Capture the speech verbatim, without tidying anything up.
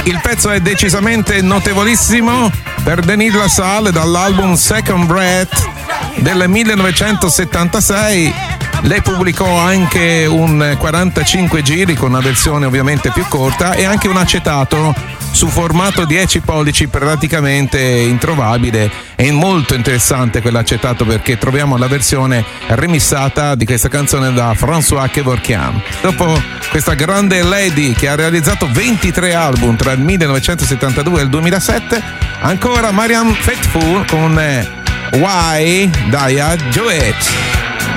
Il pezzo è decisamente notevolissimo per Denis Lassalle dall'album Second Breath del millenovecentosettantasei. Lei pubblicò anche un quarantacinque giri con una versione ovviamente più corta e anche un acetato su formato dieci pollici praticamente introvabile. È molto interessante quell'acetato perché troviamo la versione remissata di questa canzone da François Kevorkian. Dopo questa grande lady che ha realizzato ventitré album tra il millenovecentosettantadue e il duemilasette, ancora Marianne Faithfull con Why Daya Do It.